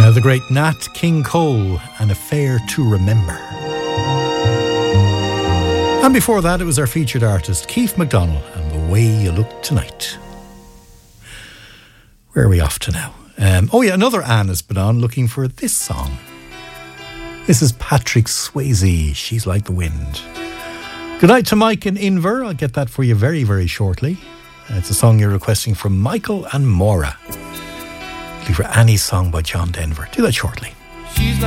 The great Nat King Cole and Affair to Remember. And before that, it was our featured artist, Keith MacDonald, and The Way You Look Tonight. Where are we off to now? Another Anne has been on looking for this song. This is Patrick Swayze, She's Like the Wind. Good night to Mike in Inver. I'll get that for you very, very shortly. It's a song you're requesting from Michael and Maura. For Annie's song by John Denver. Do that shortly. She's